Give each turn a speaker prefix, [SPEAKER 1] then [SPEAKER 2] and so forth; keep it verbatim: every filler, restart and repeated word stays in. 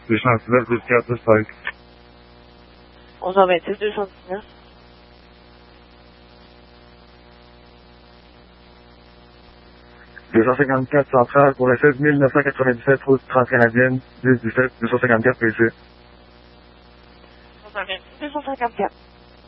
[SPEAKER 1] deux cent dix-neuf, deux cent dix-cinq.
[SPEAKER 2] onze heures vingt-six, deux cent dix-neuf.
[SPEAKER 1] deux cent cinquante-quatre centrale pour la seize mille neuf cent quatre-vingt-dix-sept, route transcanadienne, dix dix-sept, deux cent cinquante-quatre P C.
[SPEAKER 2] deux cent cinquante-quatre.